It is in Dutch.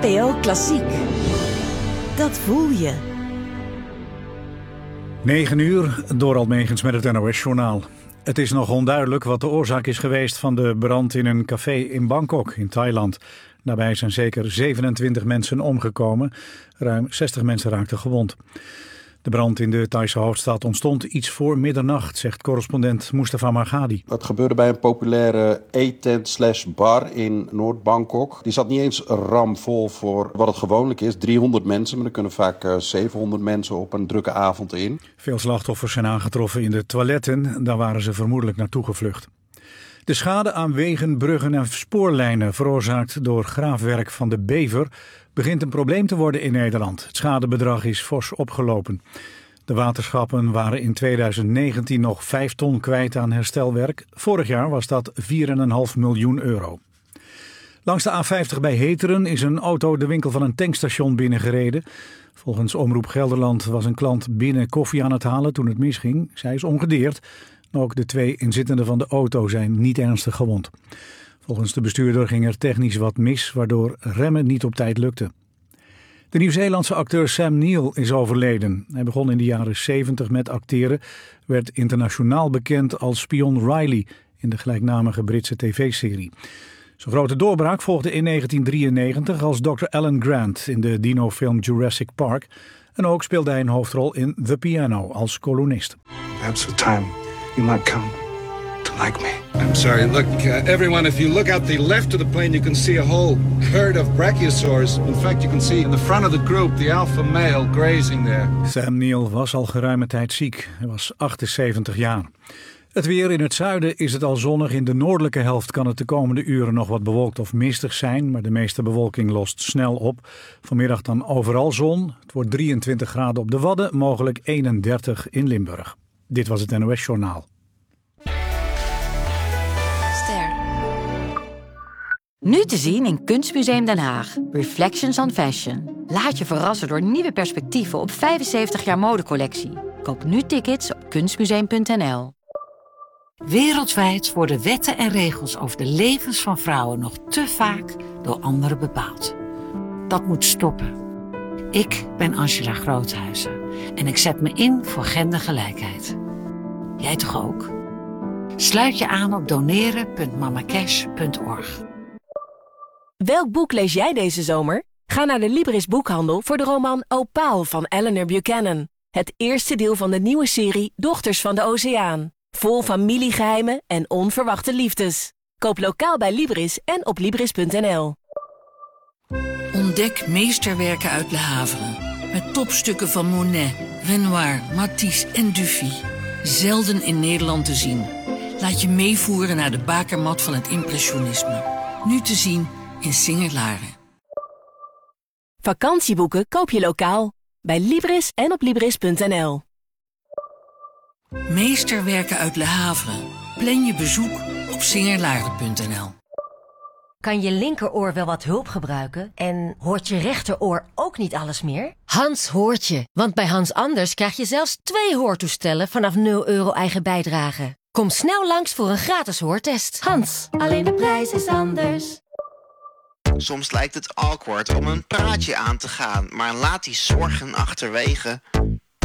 NPO Klassiek. Dat voel je. 9 uur, Dorald Megens met het NOS-journaal. Het is nog onduidelijk wat de oorzaak is geweest van de brand in een café in Bangkok, in Thailand. Daarbij zijn zeker 27 mensen omgekomen. Ruim 60 mensen raakten gewond. De brand in de Thaise hoofdstad ontstond iets voor middernacht, zegt correspondent Mustafa Margadi. Het gebeurde bij een populaire eettent/bar in Noord-Bangkok. Die zat niet eens ramvol voor wat het gewoonlijk is, 300 mensen. Maar er kunnen vaak 700 mensen op een drukke avond in. Veel slachtoffers zijn aangetroffen in de toiletten. Daar waren ze vermoedelijk naartoe gevlucht. De schade aan wegen, bruggen en spoorlijnen veroorzaakt door graafwerk van de Bever begint een probleem te worden in Nederland. Het schadebedrag is fors opgelopen. De waterschappen waren in 2019 nog 5 ton kwijt aan herstelwerk. Vorig jaar was dat 4,5 miljoen euro. Langs de A50 bij Heteren is een auto de winkel van een tankstation binnengereden. Volgens Omroep Gelderland was een klant binnen koffie aan het halen toen het misging. Zij is ongedeerd. Ook de 2 inzittenden van de auto zijn niet ernstig gewond. Volgens de bestuurder ging er technisch wat mis, waardoor remmen niet op tijd lukte. De Nieuw-Zeelandse acteur Sam Neill is overleden. Hij begon in de jaren 70 met acteren, werd internationaal bekend als spion Riley in de gelijknamige Britse tv-serie. Zijn grote doorbraak volgde in 1993 als Dr. Alan Grant in de dinofilm Jurassic Park. En ook speelde hij een hoofdrol in The Piano als kolonist. Perhaps with time you might come to like me. I'm sorry, look, everyone, if you look out the left of the plane, you can see a whole herd of brachiosaurs. In fact, you can see in the front of the group the alpha male grazing there. Sam Neill was al geruime tijd ziek. Hij was 78 jaar. Het weer in het zuiden is het al zonnig. In de noordelijke helft kan het de komende uren nog wat bewolkt of mistig zijn. Maar de meeste bewolking lost snel op. Vanmiddag dan overal zon. Het wordt 23 graden op de Wadden, mogelijk 31 in Limburg. Dit was het NOS Journaal. Nu te zien in Kunstmuseum Den Haag. Reflections on Fashion. Laat je verrassen door nieuwe perspectieven op 75 jaar modecollectie. Koop nu tickets op kunstmuseum.nl. Wereldwijd worden wetten en regels over de levens van vrouwen nog te vaak door anderen bepaald. Dat moet stoppen. Ik ben Angela Groothuizen en ik zet me in voor gendergelijkheid. Jij toch ook? Sluit je aan op doneren.mamacash.org. Welk boek lees jij deze zomer? Ga naar de Libris boekhandel voor de roman Opaal van Eleanor Buchanan. Het eerste deel van de nieuwe serie Dochters van de Oceaan. Vol familiegeheimen en onverwachte liefdes. Koop lokaal bij Libris en op Libris.nl. Ontdek meesterwerken uit Le Havre. Met topstukken van Monet, Renoir, Matisse en Dufy. Zelden in Nederland te zien. Laat je meevoeren naar de bakermat van het impressionisme. Nu te zien in Singer-Laren. Vakantieboeken koop je lokaal. Bij Libris en op Libris.nl. Meesterwerken uit Le Havre. Plan je bezoek op singerlaren.nl. Kan je linkeroor wel wat hulp gebruiken? En hoort je rechteroor ook niet alles meer? Hans hoort je, want bij Hans Anders krijg je zelfs 2 hoortoestellen vanaf €0 eigen bijdrage. Kom snel langs voor een gratis hoortest. Hans, alleen de prijs is anders. Soms lijkt het awkward om een praatje aan te gaan, maar laat die zorgen achterwege.